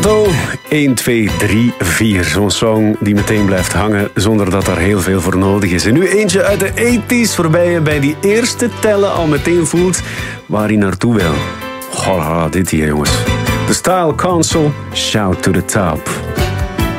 Zo, 1, 2, 3, 4. Zo'n song die meteen blijft hangen zonder dat er heel veel voor nodig is. En nu eentje uit de 80s, waarbij je bij die eerste tellen al meteen voelt waar hij naartoe wil. Goh, dit hier jongens. De Style Council, Shout to the Top.